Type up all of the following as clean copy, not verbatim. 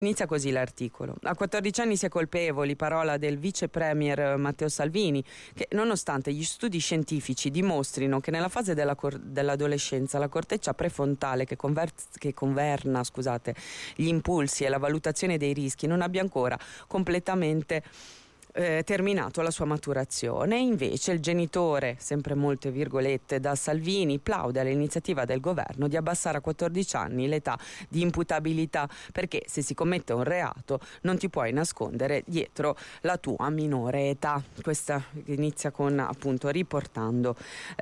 Inizia così l'articolo. A 14 anni si è colpevoli, parola del vice premier Matteo Salvini, che nonostante gli studi scientifici dimostrino che nella fase dell'adolescenza la corteccia prefrontale che governa gli impulsi e la valutazione dei rischi non abbia ancora completamente terminato la sua maturazione. Invece il genitore, sempre molte virgolette da Salvini, plaude all'iniziativa del governo di abbassare a 14 anni l'età di imputabilità, perché se si commette un reato non ti puoi nascondere dietro la tua minore età. Questa inizia con, appunto, riportando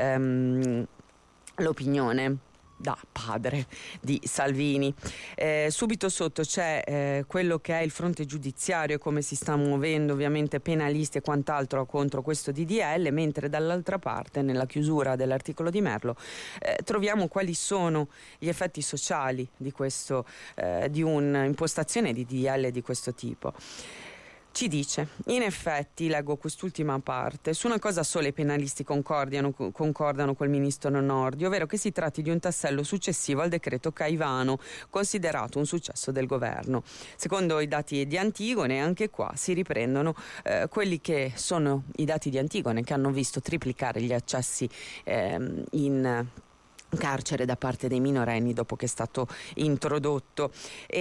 l'opinione da padre di Salvini. Subito sotto c'è quello che è il fronte giudiziario, come si sta muovendo ovviamente penalisti e quant'altro contro questo DDL, mentre dall'altra parte, nella chiusura dell'articolo di Merlo, troviamo quali sono gli effetti sociali di questo, di un'impostazione di DDL di questo tipo. Ci dice, in effetti, leggo quest'ultima parte, su una cosa sola i penalisti concordano col ministro Nordio, ovvero che si tratti di un tassello successivo al decreto Caivano, considerato un successo del governo. Secondo i dati di Antigone, anche qua si riprendono quelli che sono i dati di Antigone, che hanno visto triplicare gli accessi in carcere da parte dei minorenni dopo che è stato introdotto.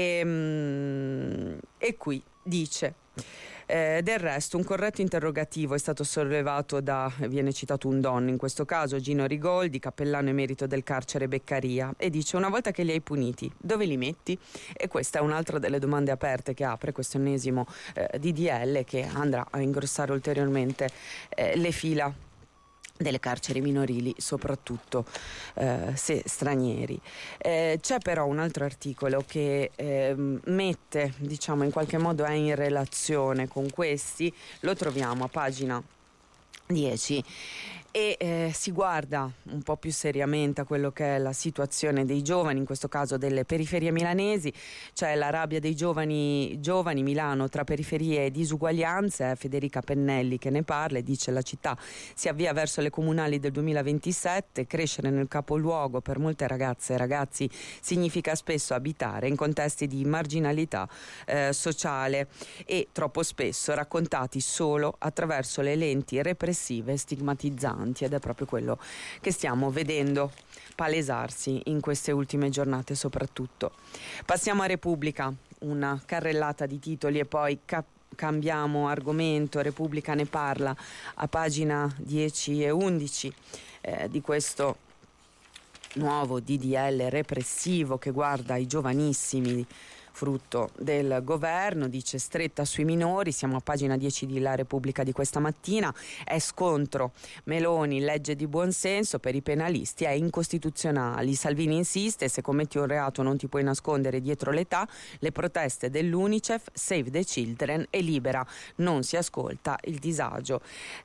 E qui dice: del resto un corretto interrogativo è stato sollevato viene citato un don, in questo caso Gino Rigoldi, cappellano emerito del carcere Beccaria, e dice: una volta che li hai puniti, dove li metti? E questa è un'altra delle domande aperte che apre questo ennesimo DDL, che andrà a ingrossare ulteriormente le fila delle carceri minorili, soprattutto se stranieri. C'è però un altro articolo che mette, diciamo, in qualche modo è in relazione con questi, lo troviamo a pagina 10 e si guarda un po' più seriamente a quello che è la situazione dei giovani, in questo caso delle periferie milanesi. C'è la rabbia dei giovani Milano tra periferie e disuguaglianze, Federica Pennelli che ne parla e dice: la città si avvia verso le comunali del 2027, crescere nel capoluogo per molte ragazze e ragazzi significa spesso abitare in contesti di marginalità sociale e troppo spesso raccontati solo attraverso le lenti repressive e stigmatizzanti, ed è proprio quello che stiamo vedendo palesarsi in queste ultime giornate soprattutto. Passiamo a Repubblica, una carrellata di titoli e poi cambiamo argomento. Repubblica ne parla a pagina 10 e 11 di questo nuovo DDL repressivo che guarda i giovanissimi, frutto del governo. Dice: stretta sui minori, siamo a pagina 10 di La Repubblica di questa mattina. È scontro, Meloni, legge di buonsenso, per i penalisti è incostituzionale. Salvini insiste: se commetti un reato non ti puoi nascondere dietro l'età. Le proteste dell'Unicef, Save the Children e Libera, non si ascolta il disagio.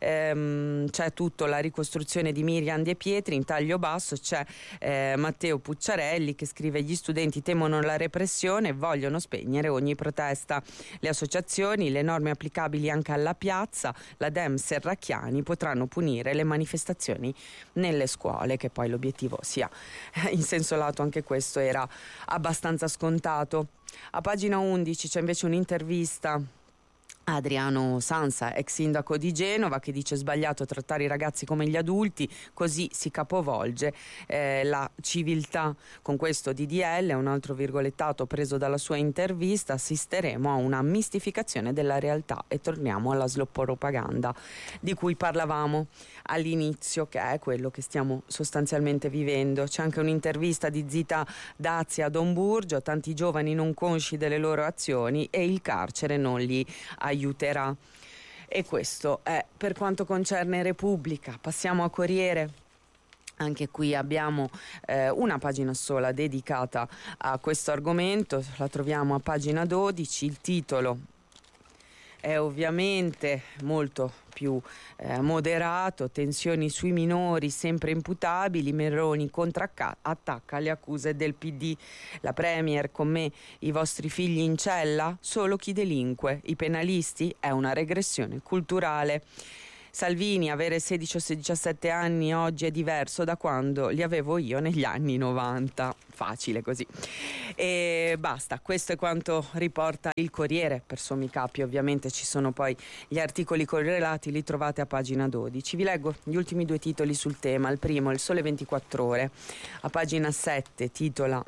C'è tutta la ricostruzione di Miriam De Pietri in taglio basso. C'è Matteo Pucciarelli che scrive: gli studenti temono la repressione e vogliono spegnere ogni protesta. Le associazioni, le norme applicabili anche alla piazza, la Dem Serracchiani potranno punire le manifestazioni nelle scuole, che poi l'obiettivo sia in senso lato, anche questo era abbastanza scontato. A pagina 11 c'è invece un'intervista a Adriano Sansa, ex sindaco di Genova, che dice: sbagliato trattare i ragazzi come gli adulti, così si capovolge la civiltà. Con questo DDL, un altro virgolettato preso dalla sua intervista: assisteremo a una mistificazione della realtà e torniamo alla sloppropaganda di cui parlavamo all'inizio, che è quello che stiamo sostanzialmente vivendo. C'è anche un'intervista di Zita Dazia a Don Burgio: tanti giovani non consci delle loro azioni e il carcere non li aiuterà. E questo è per quanto concerne Repubblica. Passiamo a Corriere. Anche qui abbiamo una pagina sola dedicata a questo argomento, la troviamo a pagina 12. Il titolo è ovviamente molto più moderato: tensioni sui minori sempre imputabili, Meloni attacca le accuse del PD. La Premier: con me i vostri figli in cella? Solo chi delinque, i penalisti? È una regressione culturale. Salvini, avere 16 o 17 anni oggi è diverso da quando li avevo io negli anni 90. Facile così. E basta, questo è quanto riporta il Corriere. Per sommi capi ovviamente ci sono poi gli articoli correlati, li trovate a pagina 12. Vi leggo gli ultimi due titoli sul tema. Il primo, Il Sole 24 Ore, a pagina 7, titola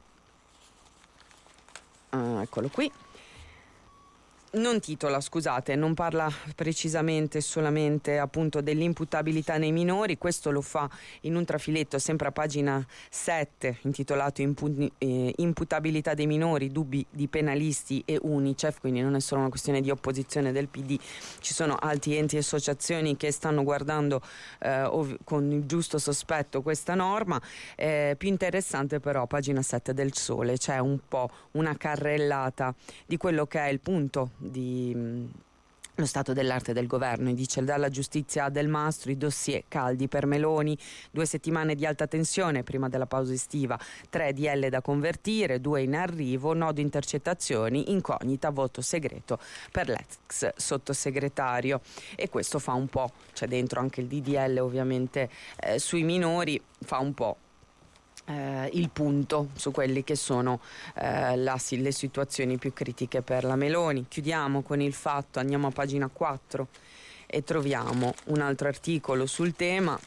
eccolo qui. Non titola, scusate, non parla precisamente solamente appunto dell'imputabilità nei minori, questo lo fa in un trafiletto sempre a pagina 7 intitolato Imputabilità dei minori, dubbi di penalisti e Unicef, quindi non è solo una questione di opposizione del PD, ci sono altri enti e associazioni che stanno guardando con il giusto sospetto questa norma. Più interessante però a pagina 7 del Sole c'è un po' una carrellata di quello che è il punto lo stato dell'arte del governo. Dice: dalla giustizia a Del Mastro, i dossier caldi per Meloni, 2 settimane di alta tensione prima della pausa estiva, 3 DL da convertire, 2 in arrivo, nodo intercettazioni, incognita, voto segreto per l'ex sottosegretario. E questo fa un po', c'è dentro anche il DDL ovviamente sui minori, fa un po' il punto su quelli che sono le situazioni più critiche per la Meloni. Chiudiamo con Il Fatto, andiamo a pagina 4 e troviamo un altro articolo sul tema.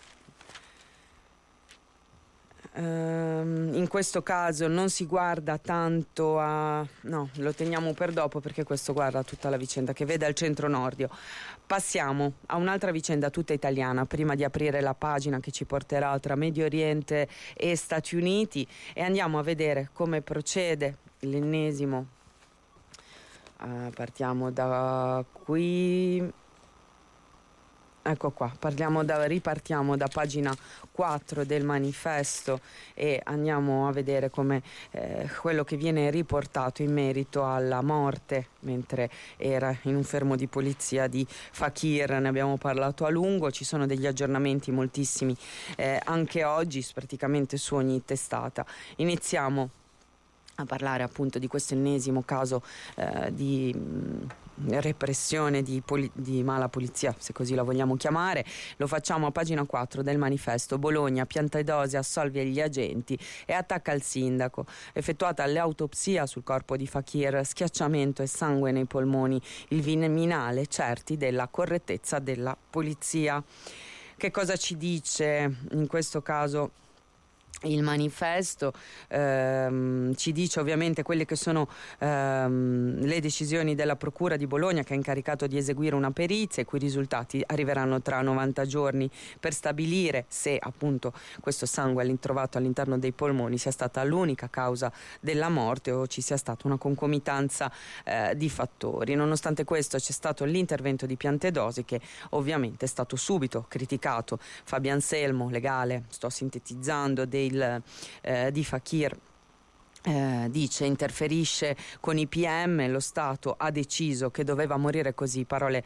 In questo caso non si guarda tanto no, lo teniamo per dopo perché questo guarda tutta la vicenda che vede al centro Nordio. Passiamo a un'altra vicenda tutta italiana prima di aprire la pagina che ci porterà tra Medio Oriente e Stati Uniti e andiamo a vedere come procede l'ennesimo. Partiamo da qui. Ecco qua, ripartiamo da pagina 4 del manifesto e andiamo a vedere come quello che viene riportato in merito alla morte mentre era in un fermo di polizia di Fakir. Ne abbiamo parlato a lungo, ci sono degli aggiornamenti moltissimi anche oggi praticamente su ogni testata. Iniziamo a parlare appunto di questo ennesimo caso di repressione di mala polizia, se così la vogliamo chiamare. Lo facciamo a pagina 4 del manifesto. Bologna, Piantedosi assolve gli agenti e attacca il sindaco. Effettuata l'autopsia sul corpo di Fakir, schiacciamento e sangue nei polmoni, il Viminale certi della correttezza della polizia. Che cosa ci dice in questo caso il manifesto? Ci dice ovviamente quelle che sono le decisioni della Procura di Bologna, che ha incaricato di eseguire una perizia i cui risultati arriveranno tra 90 giorni per stabilire se appunto questo sangue trovato all'interno dei polmoni sia stata l'unica causa della morte o ci sia stata una concomitanza di fattori. Nonostante questo c'è stato l'intervento di Piantedosi, che ovviamente è stato subito criticato. Fabio Anselmo, legale, sto sintetizzando, di Fakir, dice: interferisce con i PM, lo Stato ha deciso che doveva morire così, parole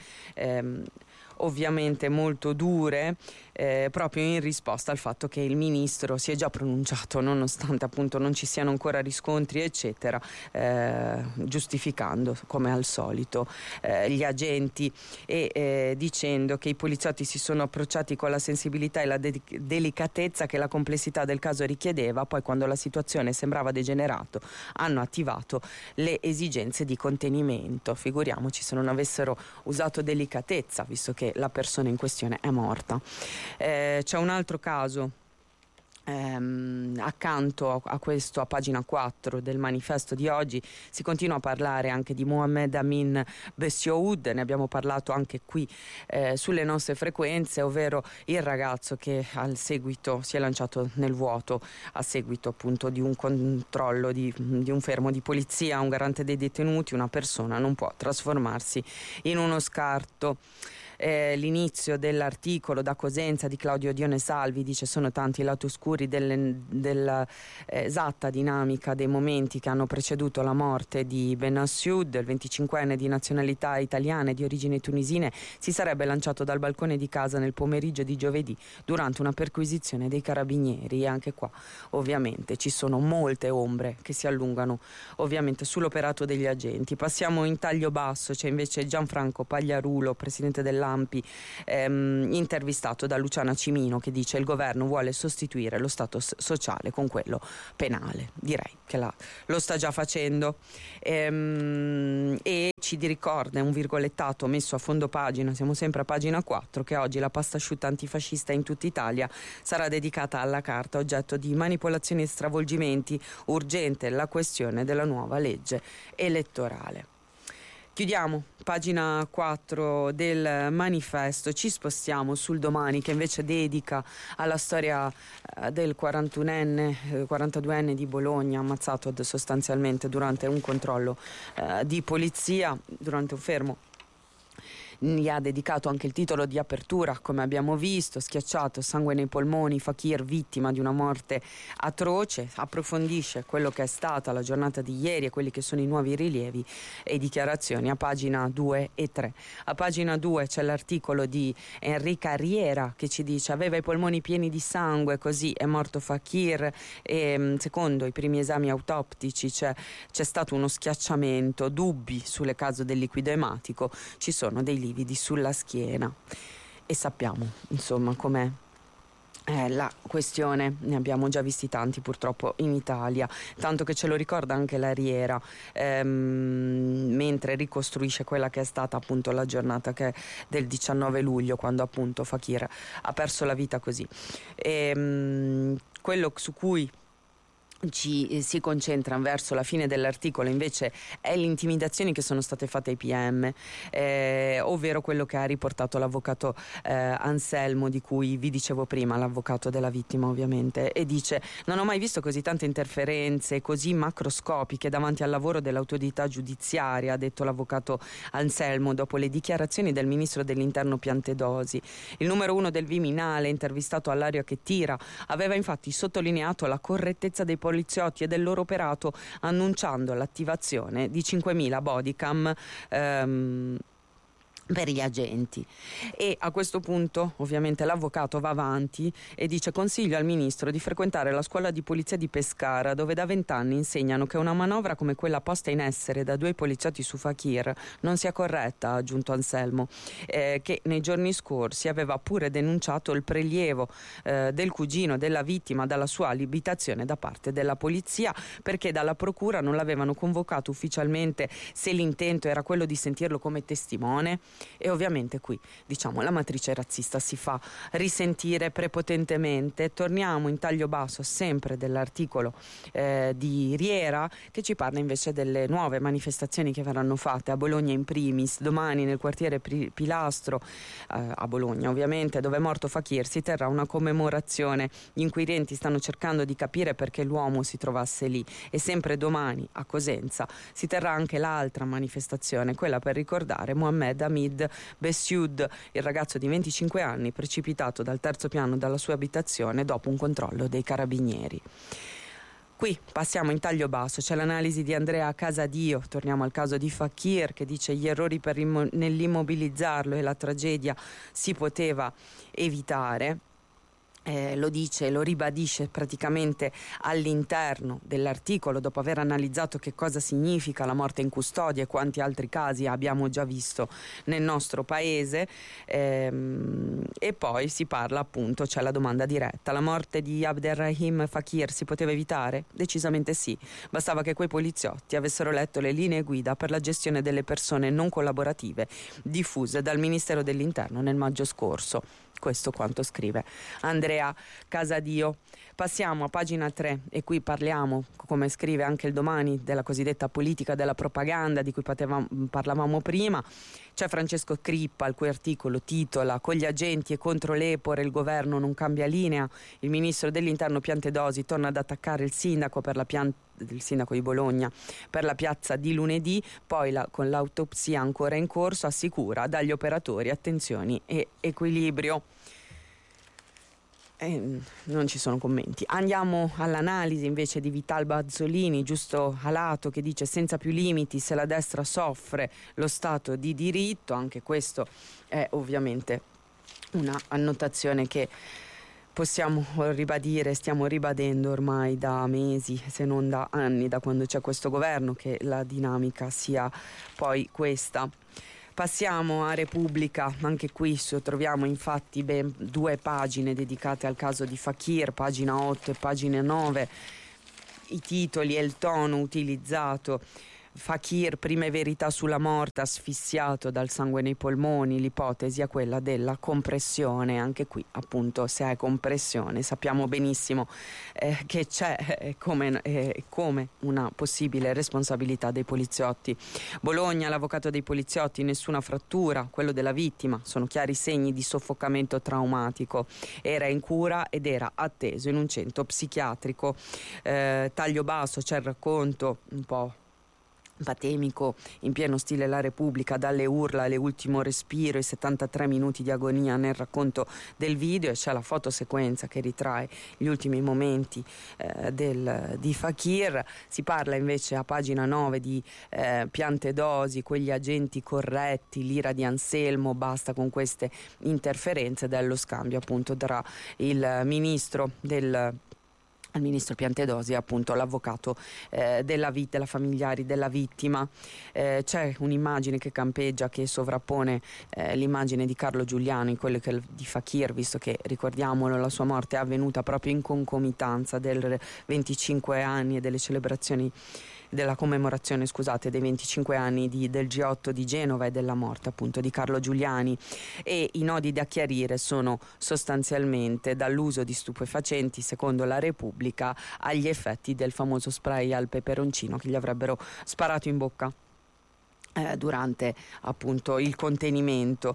ovviamente molto dure, proprio in risposta al fatto che il ministro si è già pronunciato, nonostante appunto non ci siano ancora riscontri eccetera, giustificando come al solito gli agenti e dicendo che i poliziotti si sono approcciati con la sensibilità e la delicatezza che la complessità del caso richiedeva. Poi, quando la situazione sembrava degenerato, hanno attivato le esigenze di contenimento. Figuriamoci se non avessero usato delicatezza, visto che la persona in questione è morta. C'è un altro caso accanto a questo, a pagina 4 del manifesto di oggi. Si continua a parlare anche di Mohamed Amin Bessioud, ne abbiamo parlato anche qui sulle nostre frequenze, ovvero il ragazzo che al seguito si è lanciato nel vuoto a seguito appunto di un controllo di un fermo di polizia. Un garante dei detenuti, una persona non può trasformarsi in uno scarto. L'inizio dell'articolo da Cosenza di Claudio Dione Salvi dice: sono tanti i lati oscuri della esatta dinamica dei momenti che hanno preceduto la morte di Benassioud. Il 25enne di nazionalità italiana e di origini tunisine si sarebbe lanciato dal balcone di casa nel pomeriggio di giovedì durante una perquisizione dei carabinieri, e anche qua ovviamente ci sono molte ombre che si allungano ovviamente sull'operato degli agenti. Passiamo in taglio basso, c'è invece Gianfranco Pagliarulo, presidente dell'ANPI, Ciampi, intervistato da Luciana Cimino, che dice: il governo vuole sostituire lo stato sociale con quello penale. Direi che lo sta già facendo, e ci ricorda un virgolettato messo a fondo pagina, siamo sempre a pagina 4, che oggi la pasta asciutta antifascista in tutta Italia sarà dedicata alla carta oggetto di manipolazioni e stravolgimenti. Urgente la questione della nuova legge elettorale. Chiudiamo pagina 4 del Manifesto, ci spostiamo sul Domani, che invece dedica alla storia del 42enne di Bologna, ammazzato sostanzialmente durante un controllo di polizia, durante un fermo. Gli ha dedicato anche il titolo di apertura, come abbiamo visto: schiacciato, sangue nei polmoni, Fakir vittima di una morte atroce. Approfondisce quello che è stata la giornata di ieri e quelli che sono i nuovi rilievi e dichiarazioni a pagina 2 e 3. A pagina 2 c'è l'articolo di Enrica Riera che ci dice: aveva i polmoni pieni di sangue, così è morto Fakir, e secondo i primi esami autoptici c'è stato uno schiacciamento, dubbi sulle cause del liquido ematico, ci sono dei lividi sulla schiena e sappiamo insomma com'è la questione. Ne abbiamo già visti tanti purtroppo in Italia, tanto che ce lo ricorda anche la Riera mentre ricostruisce quella che è stata appunto la giornata del 19 luglio, quando appunto Fakir ha perso la vita così. Quello su cui si concentra verso la fine dell'articolo invece è le intimidazioni che sono state fatte ai PM, ovvero quello che ha riportato l'avvocato Anselmo, di cui vi dicevo prima, l'avvocato della vittima ovviamente, e dice: non ho mai visto così tante interferenze così macroscopiche davanti al lavoro dell'autorità giudiziaria, ha detto l'avvocato Anselmo dopo le dichiarazioni del ministro dell'interno Piantedosi. Il numero 1 del Viminale, intervistato all'Aria che tira, aveva infatti sottolineato la correttezza dei poliziotti e del loro operato, annunciando l'attivazione di 5.000 bodycam per gli agenti. E a questo punto ovviamente l'avvocato va avanti e dice: consiglio al ministro di frequentare la scuola di polizia di Pescara, dove da 20 anni insegnano che una manovra come quella posta in essere da 2 poliziotti su Fakir non sia corretta, ha aggiunto Anselmo, che nei giorni scorsi aveva pure denunciato il prelievo del cugino della vittima dalla sua abitazione da parte della polizia, perché dalla procura non l'avevano convocato ufficialmente se l'intento era quello di sentirlo come testimone. E ovviamente qui, diciamo, la matrice razzista si fa risentire prepotentemente. Torniamo in taglio basso sempre dell'articolo di Riera, che ci parla invece delle nuove manifestazioni che verranno fatte a Bologna in primis. Domani nel quartiere Pilastro, a Bologna ovviamente, dove è morto Fakir, si terrà una commemorazione. Gli inquirenti stanno cercando di capire perché l'uomo si trovasse lì, e sempre domani a Cosenza si terrà anche l'altra manifestazione, quella per ricordare Mohammed Hamid Bessioud, il ragazzo di 25 anni precipitato dal terzo piano dalla sua abitazione dopo un controllo dei carabinieri. Qui passiamo in taglio basso, c'è l'analisi di Andrea Casadio. Torniamo al caso di Fakir, che dice: gli errori nell'immobilizzarlo e la tragedia si poteva evitare. Lo dice, lo ribadisce praticamente all'interno dell'articolo, dopo aver analizzato che cosa significa la morte in custodia e quanti altri casi abbiamo già visto nel nostro paese, e poi si parla appunto, c'è la domanda diretta: la morte di Abderrahim Fakir si poteva evitare? Decisamente sì, bastava che quei poliziotti avessero letto le linee guida per la gestione delle persone non collaborative diffuse dal Ministero dell'Interno nel maggio scorso. Questo quanto scrive Andrea Casadio. Passiamo a pagina 3 e qui parliamo, come scrive anche il Domani, della cosiddetta politica della propaganda di cui parlavamo prima. C'è Francesco Crippa, il cui articolo titola: con gli agenti e contro l'Epore il governo non cambia linea. Il ministro dell'Interno Piantedosi torna ad attaccare il sindaco di Bologna per la piazza di lunedì, poi con l'autopsia ancora in corso assicura dagli operatori attenzioni e equilibrio. Non ci sono commenti. Andiamo all'analisi invece di Vital Bazzolini, giusto a lato, che dice: senza più limiti se la destra soffre lo Stato di diritto. Anche questo è ovviamente una annotazione che possiamo ribadire, stiamo ribadendo ormai da mesi, se non da anni, da quando c'è questo governo, che la dinamica sia poi questa. Passiamo a Repubblica, anche qui troviamo infatti ben 2 pagine dedicate al caso di Fakir, pagina 8 e pagina 9, i titoli e il tono utilizzato. Fakir, prime verità sulla morte, asfissiato dal sangue nei polmoni, l'ipotesi è quella della compressione. Anche qui appunto, se è compressione sappiamo benissimo che c'è come una possibile responsabilità dei poliziotti. Bologna, l'avvocato dei poliziotti, nessuna frattura, quello della vittima, sono chiari segni di soffocamento traumatico, era in cura ed era atteso in un centro psichiatrico. Taglio basso, c'è il racconto un po' patemico, in pieno stile La Repubblica, dalle urla all'ultimo respiro, i 73 minuti di agonia nel racconto del video, e c'è la fotosequenza che ritrae gli ultimi momenti di Fakir. Si parla invece a pagina 9 di piante dosi, quegli agenti corretti, l'ira di Anselmo, basta con queste interferenze, dello scambio appunto tra il ministro Piantedosi, appunto l'avvocato della familiari della vittima. C'è un'immagine che campeggia, che sovrappone l'immagine di Carlo Giuliani, quello di Fakir, visto che, ricordiamolo, la sua morte è avvenuta proprio in concomitanza del 25 anni e delle celebrazioni della commemorazione, dei 25 anni del G8 di Genova e della morte appunto di Carlo Giuliani. E i nodi da chiarire sono sostanzialmente dall'uso di stupefacenti, secondo la Repubblica, agli effetti del famoso spray al peperoncino che gli avrebbero sparato in bocca durante appunto il contenimento.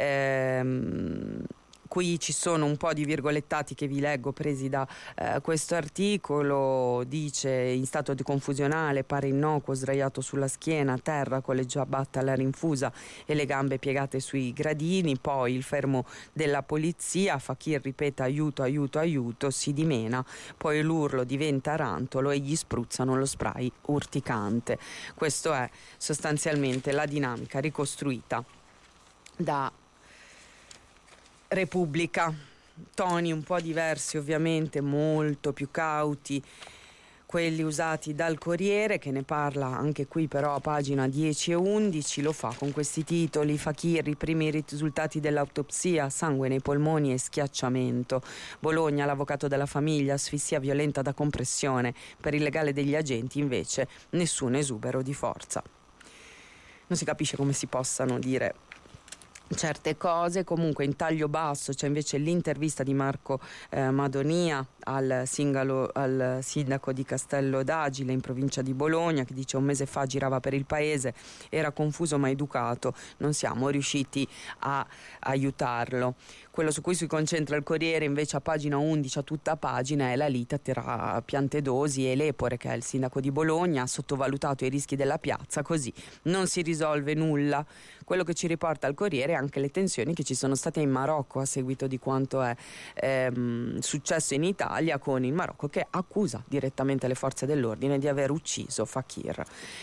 Qui ci sono un po' di virgolettati che vi leggo, presi da questo articolo. Dice: in stato di confusionale, pare innocuo, sdraiato sulla schiena a terra con le ciabatte alla rinfusa e le gambe piegate sui gradini. Poi il fermo della polizia, Fakir ripete aiuto, aiuto, aiuto, si dimena, poi l'urlo diventa rantolo e gli spruzzano lo spray urticante. Questo è sostanzialmente la dinamica ricostruita da Repubblica. Toni un po' diversi, ovviamente, molto più cauti quelli usati dal Corriere, che ne parla anche qui però a pagina 10 e 11. Lo fa con questi titoli: Fakir, i primi risultati dell'autopsia, sangue nei polmoni e schiacciamento. Bologna, l'avvocato della famiglia, asfissia violenta da compressione. Per il legale degli agenti invece nessun esubero di forza. Non si capisce come si possano dire certe cose. Comunque in taglio basso c'è invece l'intervista di Marco Madonia al sindaco di Castello d'Agile in provincia di Bologna, che dice: un mese fa girava per il paese, era confuso ma educato, non siamo riusciti a aiutarlo. Quello su cui si concentra il Corriere invece a pagina 11, a tutta pagina, è la lite tra Piantedosi e Lepore, che è il sindaco di Bologna. Ha sottovalutato i rischi della piazza, così non si risolve nulla. Quello che ci riporta il Corriere è anche le tensioni che ci sono state in Marocco a seguito di quanto è successo in Italia, con il Marocco che accusa direttamente le forze dell'ordine di aver ucciso Fakir.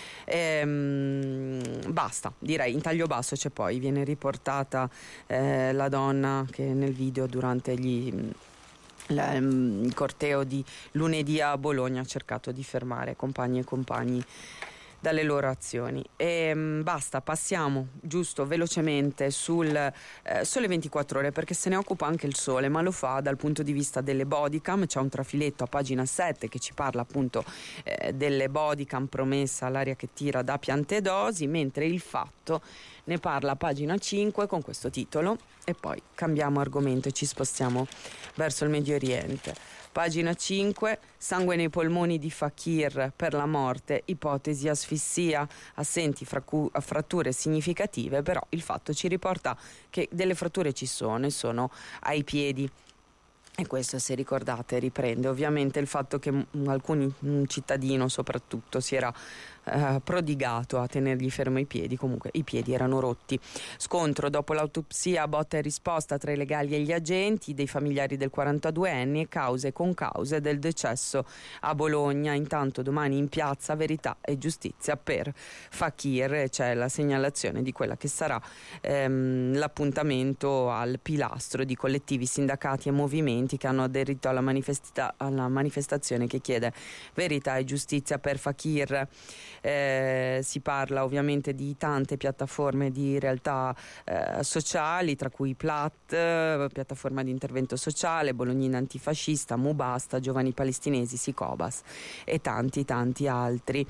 Basta, direi. In taglio basso viene riportata la donna che nel video durante il corteo di lunedì a Bologna ha cercato di fermare compagni e compagni dalle loro azioni. Basta, passiamo giusto velocemente sul Sole 24 Ore, perché se ne occupa anche il Sole, ma lo fa dal punto di vista delle bodycam. C'è un trafiletto a pagina 7 che ci parla appunto delle bodycam promessa all'aria che tira da Piantedosi, mentre Il Fatto ne parla a pagina 5 con questo titolo, e poi cambiamo argomento e ci spostiamo verso il Medio Oriente. Pagina 5, sangue nei polmoni di Fakir per la morte, ipotesi asfissia, assenti fratture significative, però Il Fatto ci riporta che delle fratture ci sono e sono ai piedi. E questo, se ricordate, riprende ovviamente il fatto che un cittadino soprattutto si era prodigato a tenergli fermo i piedi. Comunque i piedi erano rotti. Scontro dopo l'autopsia, botta e risposta tra i legali e gli agenti, dei familiari del 42enne e cause e concause del decesso a Bologna. Intanto domani in piazza Verità e Giustizia per Fakir. C'è la segnalazione di quella che sarà l'appuntamento al pilastro di collettivi, sindacati e movimenti che hanno aderito alla manifestazione che chiede verità e giustizia per Fakir. Si parla ovviamente di tante piattaforme di realtà sociali, tra cui Plat, piattaforma di intervento sociale, Bolognina antifascista, Mubasta, Giovani Palestinesi, Sicobas e tanti altri.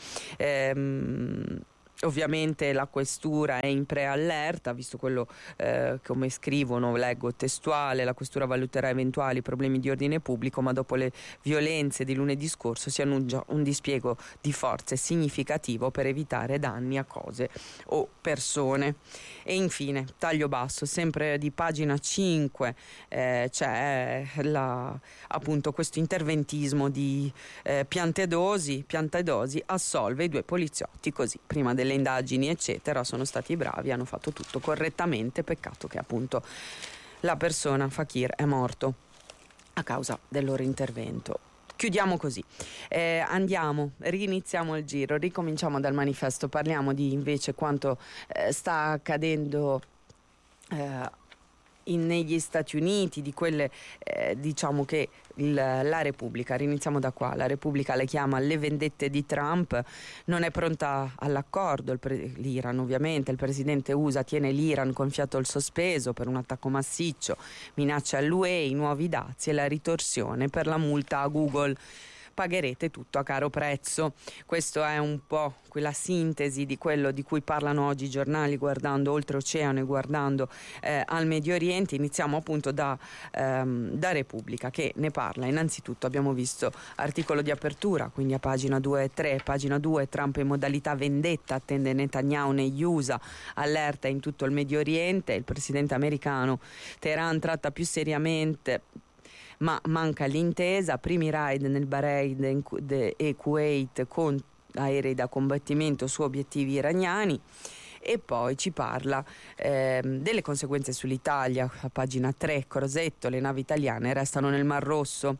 Ovviamente la questura è in preallerta, visto quello come scrivono, leggo testuale, la questura valuterà eventuali problemi di ordine pubblico, ma dopo le violenze di lunedì scorso si annuncia un dispiego di forze significativo per evitare danni a cose o persone. E infine, taglio basso, sempre di pagina 5, c'è appunto questo interventismo di Piantedosi assolve i 2 poliziotti, così prima delle indagini eccetera sono stati bravi, hanno fatto tutto correttamente, peccato che appunto la persona Fakir è morto a causa del loro intervento. Chiudiamo così, riniziamo il giro, ricominciamo dal manifesto, parliamo di invece quanto sta accadendo negli Stati Uniti, di quelle diciamo che la Repubblica, riniziamo da qua, la Repubblica le chiama le vendette di Trump, non è pronta all'accordo, l'Iran ovviamente, il presidente USA tiene l'Iran con fiato il sospeso per un attacco massiccio, minaccia all'UE i nuovi dazi e la ritorsione per la multa a Google. Pagherete tutto a caro prezzo. Questo è un po' quella sintesi di quello di cui parlano oggi i giornali, guardando oltreoceano e guardando al Medio Oriente. Iniziamo appunto da Repubblica, che ne parla. Innanzitutto abbiamo visto articolo di apertura, quindi a pagina 2 e 3. Pagina 2, Trump in modalità vendetta, attende Netanyahu negli USA, allerta in tutto il Medio Oriente. Il presidente americano, Teheran tratta più seriamente, ma manca l'intesa, primi raid nel Bahrain e Kuwait con aerei da combattimento su obiettivi iraniani. E poi ci parla delle conseguenze sull'Italia, a pagina 3, Crosetto, le navi italiane restano nel Mar Rosso.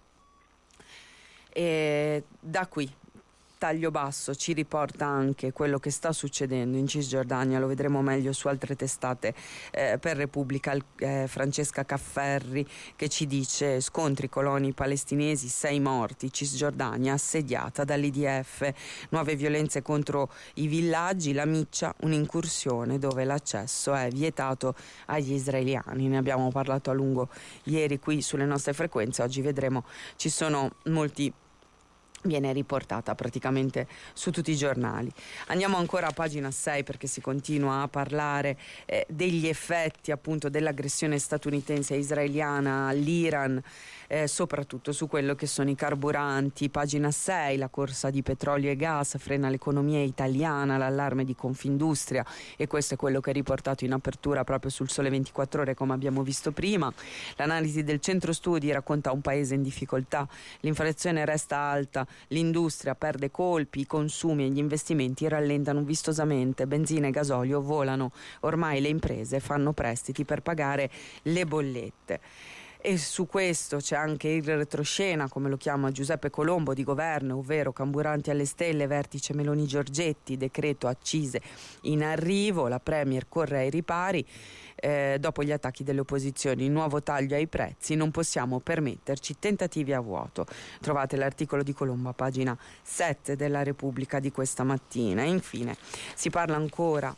E da qui taglio basso ci riporta anche quello che sta succedendo in Cisgiordania, lo vedremo meglio su altre testate per Repubblica. Francesca Cafferri che ci dice: scontri coloni palestinesi, 6 morti, Cisgiordania assediata dall'IDF, nuove violenze contro i villaggi, la Miccia, un'incursione dove l'accesso è vietato agli israeliani. Ne abbiamo parlato a lungo ieri qui sulle nostre frequenze, oggi vedremo, ci sono molti, viene riportata praticamente su tutti i giornali. Andiamo ancora a pagina 6 perché si continua a parlare degli effetti appunto dell'aggressione statunitense e israeliana all'Iran, soprattutto su quello che sono i carburanti. Pagina 6, la corsa di petrolio e gas frena l'economia italiana, l'allarme di Confindustria, e questo è quello che è riportato in apertura proprio sul Sole 24 Ore, come abbiamo visto prima. L'analisi del centro studi racconta un paese in difficoltà, l'inflazione resta alta, l'industria perde colpi, i consumi e gli investimenti rallentano vistosamente, benzina e gasolio volano, ormai le imprese fanno prestiti per pagare le bollette. E su questo c'è anche il retroscena, come lo chiama Giuseppe Colombo, di governo, ovvero carburanti alle stelle, vertice Meloni Giorgetti, decreto accise in arrivo, la Premier corre ai ripari. Dopo gli attacchi delle opposizioni, nuovo taglio ai prezzi, non possiamo permetterci tentativi a vuoto. Trovate l'articolo di Colombo a pagina 7 della Repubblica di questa mattina. E infine si parla ancora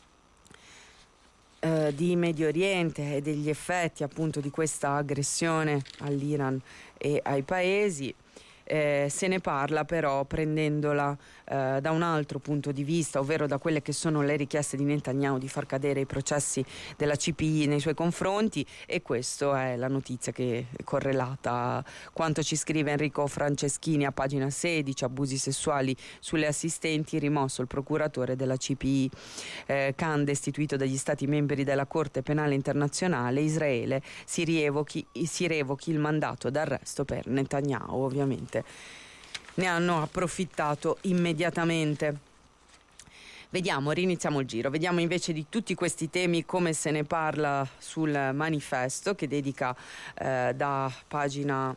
di Medio Oriente e degli effetti appunto di questa aggressione all'Iran e ai paesi. Se ne parla però prendendola da un altro punto di vista, ovvero da quelle che sono le richieste di Netanyahu di far cadere i processi della CPI nei suoi confronti, e questa è la notizia che è correlata a quanto ci scrive Enrico Franceschini a pagina 16, abusi sessuali sulle assistenti, rimosso il procuratore della CPI. Khan destituito dagli stati membri della Corte Penale Internazionale, Israele si revochi il mandato d'arresto per Netanyahu. Ovviamente ne hanno approfittato immediatamente. Riniziamo il giro, vediamo invece di tutti questi temi come se ne parla sul manifesto, che dedica da pagina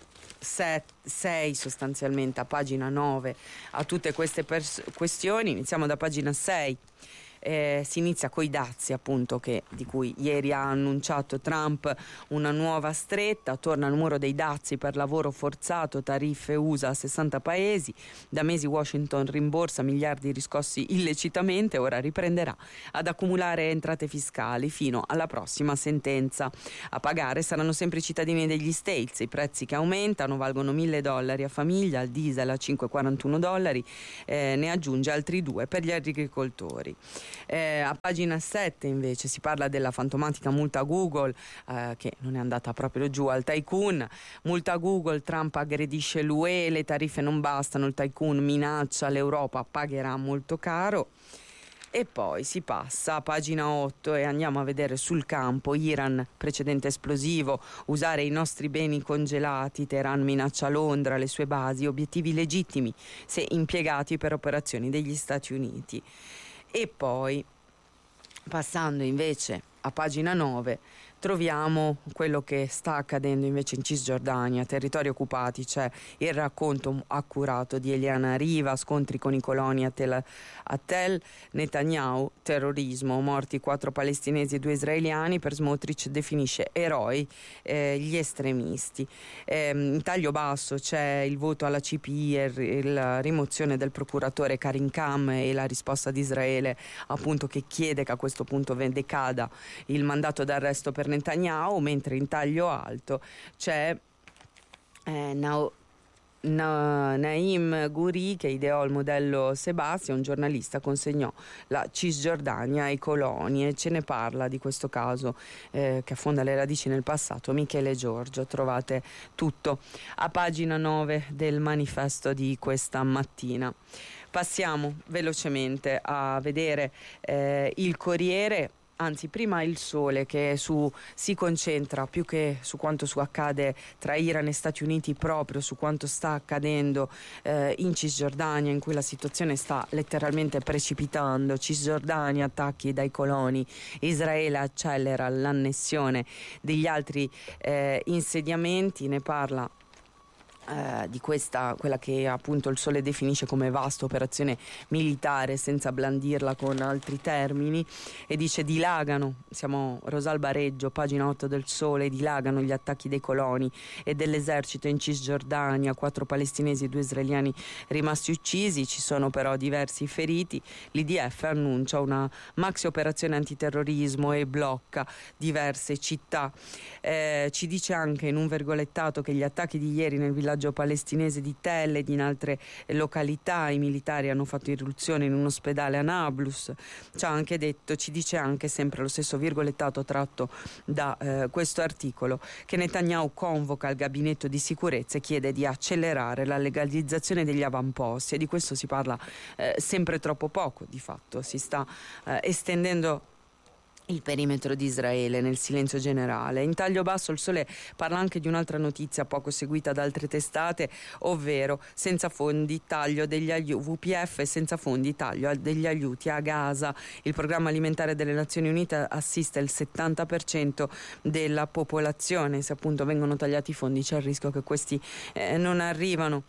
6 sostanzialmente a pagina 9 a tutte queste questioni. Iniziamo da pagina 6. Si inizia coi dazi, appunto, di cui ieri ha annunciato Trump una nuova stretta. Torna il muro dei dazi per lavoro forzato, tariffe USA a 60 paesi. Da mesi Washington rimborsa miliardi riscossi illecitamente, ora riprenderà ad accumulare entrate fiscali fino alla prossima sentenza. A pagare saranno sempre i cittadini degli States. I prezzi che aumentano valgono $1.000 a famiglia, il diesel a $5,41, ne aggiunge altri 2 per gli agricoltori. A pagina 7 invece si parla della fantomatica multa a Google, che non è andata proprio giù al tycoon. Multa a Google, Trump aggredisce l'UE, le tariffe non bastano, il tycoon minaccia l'Europa, pagherà molto caro. E poi si passa a pagina 8 e andiamo a vedere sul campo. Iran, precedente esplosivo, usare i nostri beni congelati, Teheran minaccia Londra, le sue basi, obiettivi legittimi se impiegati per operazioni degli Stati Uniti. E poi, passando invece a pagina 9, troviamo quello che sta accadendo invece in Cisgiordania, territori occupati. C'è il racconto accurato di Eliana Riva, scontri con i coloni a Tel Netanyahu, terrorismo, morti 4 palestinesi e 2 israeliani. Per Smotrich definisce eroi gli estremisti. In taglio basso c'è il voto alla CPI e la rimozione del procuratore Karim Khan e la risposta di Israele, appunto, che chiede che a questo punto decada il mandato d'arresto per Netanyahu, mentre in taglio alto c'è Naim Guri, che ideò il modello Sebastian, un giornalista, consegnò la Cisgiordania ai coloni, e ce ne parla di questo caso che affonda le radici nel passato Michele Giorgio. Trovate tutto a pagina 9 del manifesto di questa mattina. Passiamo velocemente a vedere il Corriere. Anzi, prima il Sole, che si concentra più che su quanto accade tra Iran e Stati Uniti, proprio su quanto sta accadendo in Cisgiordania, in cui la situazione sta letteralmente precipitando. Cisgiordania, attacchi dai coloni, Israele accelera l'annessione degli altri insediamenti. Ne parla di quella che appunto il Sole definisce come vasta operazione militare, senza blandirla con altri termini, e dice: dilagano, siamo Rosalba Reggio, pagina 8 del Sole, dilagano gli attacchi dei coloni e dell'esercito in Cisgiordania, 4 palestinesi e 2 israeliani rimasti uccisi, ci sono però diversi feriti. L'IDF annuncia una maxi operazione antiterrorismo e blocca diverse città. Ci dice anche in un virgolettato che gli attacchi di ieri nel villaggio palestinese di Tel ed in altre località i militari hanno fatto irruzione in un ospedale a Nablus. Ci dice anche, sempre lo stesso virgolettato tratto da questo articolo, che Netanyahu convoca il gabinetto di sicurezza e chiede di accelerare la legalizzazione degli avamposti, e di questo si parla sempre troppo poco. Di fatto si sta estendendo il perimetro di Israele nel silenzio generale. In taglio basso il Sole parla anche di un'altra notizia poco seguita da altre testate, ovvero senza fondi taglio degli WPF, senza fondi taglio degli aiuti a Gaza. Il programma alimentare delle Nazioni Unite assiste il 70% della popolazione. Se appunto vengono tagliati i fondi c'è il rischio che questi non arrivano,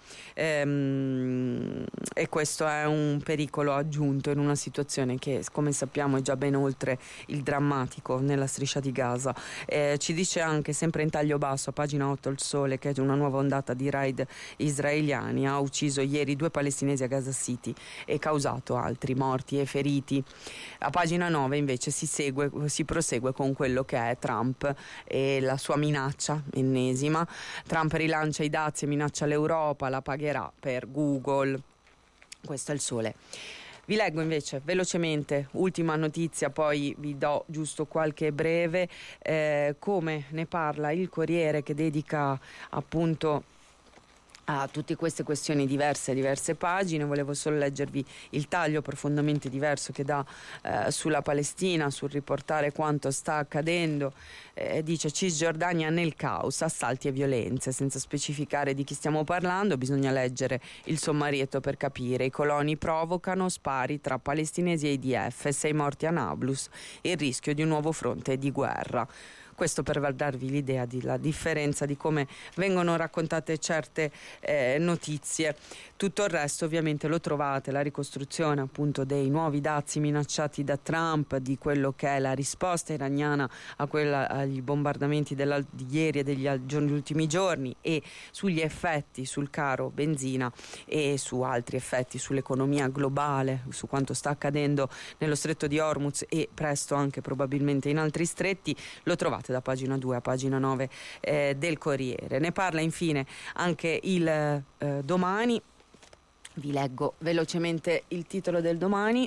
e questo è un pericolo aggiunto in una situazione che, come sappiamo, è già ben oltre il drammatico nella striscia di Gaza. Ci dice anche, sempre in taglio basso a pagina 8 il Sole, che una nuova ondata di raid israeliani ha ucciso ieri 2 palestinesi a Gaza City e causato altri morti e feriti. A pagina 9 invece si prosegue con quello che è Trump e la sua minaccia ennesima. Trump rilancia i dazi e minaccia l'Europa, la pagherà per Google. Questo è il Sole. Vi leggo invece velocemente ultima notizia, poi vi do giusto qualche breve, come ne parla il Corriere, che dedica appunto a tutte queste questioni diverse pagine. Volevo solo leggervi il taglio profondamente diverso che dà sulla Palestina, sul riportare quanto sta accadendo. Dice: Cisgiordania nel caos, assalti e violenze, senza specificare di chi stiamo parlando. Bisogna leggere il sommarietto per capire. I coloni provocano spari tra palestinesi e IDF, 6 morti a Nablus, il rischio di un nuovo fronte di guerra. Questo per darvi l'idea della differenza di come vengono raccontate certe notizie. Tutto il resto ovviamente lo trovate, la ricostruzione appunto dei nuovi dazi minacciati da Trump, di quello che è la risposta iraniana agli bombardamenti di ieri e degli ultimi giorni, e sugli effetti sul caro benzina e su altri effetti sull'economia globale, su quanto sta accadendo nello stretto di Hormuz e presto anche probabilmente in altri stretti. Lo trovate da pagina 2 a pagina 9 del Corriere. Ne parla infine anche il Domani. Vi leggo velocemente il titolo del Domani.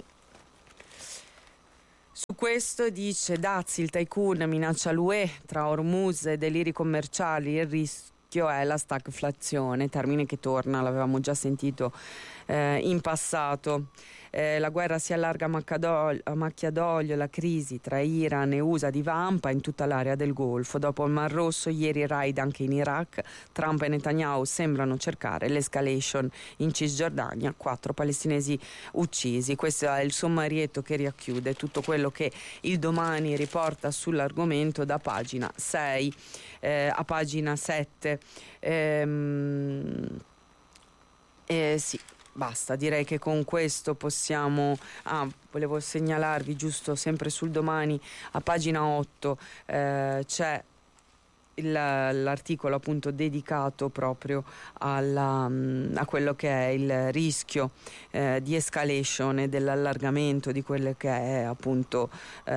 Su questo dice: dazi, il tycoon minaccia l'UE, tra Hormuz e deliri commerciali il rischio è la stagflazione, termine che torna, l'avevamo già sentito in passato. La guerra si allarga a macchia d'olio, la crisi tra Iran e USA divampa in tutta l'area del Golfo. Dopo il Mar Rosso, ieri raid anche in Iraq. Trump e Netanyahu sembrano cercare l'escalation in Cisgiordania, 4 palestinesi uccisi. Questo è il sommarietto che racchiude tutto quello che il Domani riporta sull'argomento da pagina 6 a pagina 7. Sì. Basta, direi che con questo possiamo... volevo segnalarvi giusto sempre sul Domani, a pagina 8 c'è l'articolo appunto dedicato proprio a quello che è il rischio di escalation e dell'allargamento di quello che è appunto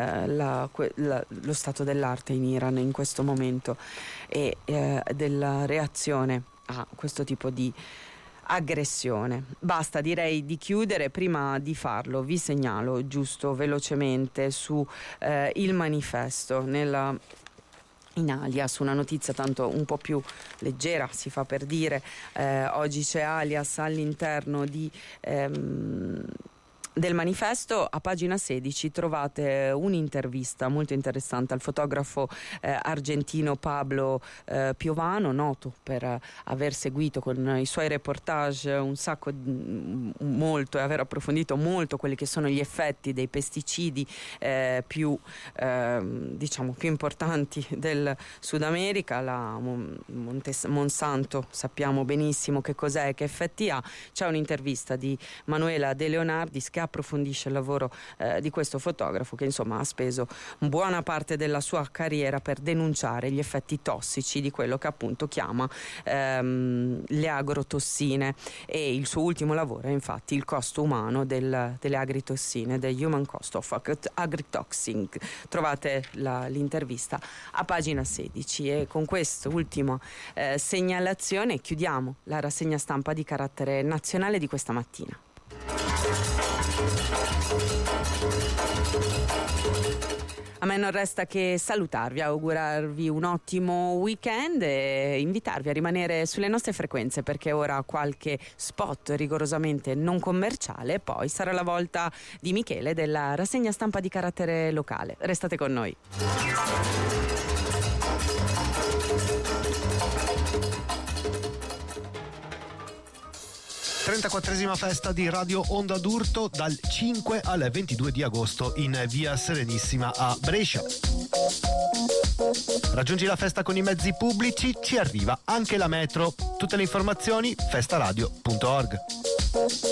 lo stato dell'arte in Iran in questo momento e della reazione a questo tipo di aggressione. Basta, direi di chiudere. Prima di farlo vi segnalo giusto velocemente su Il Manifesto in Alias, una notizia tanto un po' più leggera, si fa per dire. Oggi c'è Alias all'interno del Manifesto. A pagina 16 trovate un'intervista molto interessante al fotografo argentino Pablo Piovano, noto per aver seguito con i suoi reportage molto e aver approfondito molto quelli che sono gli effetti dei pesticidi più importanti del Sud America. La Monsanto sappiamo benissimo che cos'è e che effetti ha. C'è un'intervista di Manuela De Leonardis che approfondisce il lavoro di questo fotografo che insomma ha speso buona parte della sua carriera per denunciare gli effetti tossici di quello che appunto chiama le agrotossine, e il suo ultimo lavoro è infatti il costo umano delle agritossine, the human cost of agrotoxin. Trovate l'intervista a pagina 16 e con quest'ultima segnalazione chiudiamo la rassegna stampa di carattere nazionale di questa mattina. A me non resta che salutarvi, augurarvi un ottimo weekend e invitarvi a rimanere sulle nostre frequenze, perché ora qualche spot rigorosamente non commerciale e poi sarà la volta di Michele della rassegna stampa di carattere locale. Restate con noi. 34esima festa di Radio Onda d'Urto dal 5 al 22 di agosto in via Serenissima a Brescia. Raggiungi la festa con i mezzi pubblici, ci arriva anche la metro. Tutte le informazioni festaradio.org.